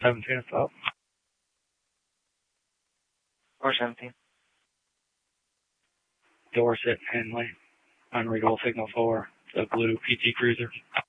17 is up. Or 17. Dorset, Henley. Unreadable signal for the blue PT Cruiser.